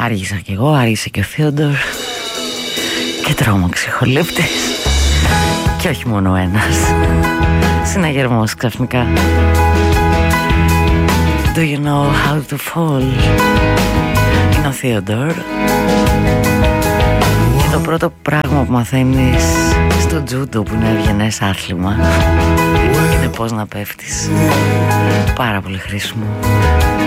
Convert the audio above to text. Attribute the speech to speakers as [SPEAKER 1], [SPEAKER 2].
[SPEAKER 1] Άργησα κι εγώ, άργησε και ο Θείοντορ. Και τρόμαξε χολύπτης. Και όχι μόνο ένας. Συναγερμός ξαφνικά. Do you know how to fall? Είναι ο Θείοντορ. Και το πρώτο πράγμα που μαθαίνεις στο τζούντο, που είναι ευγενές άθλημα, είναι πώς να πέφτεις. Πάρα πολύ χρήσιμο.